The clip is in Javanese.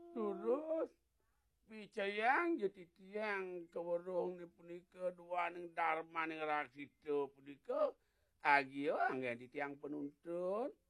Terus Picayang jadi tiang kewerung punika dua ning Dharma ning Raksida punika agio anggen tiang penuntun.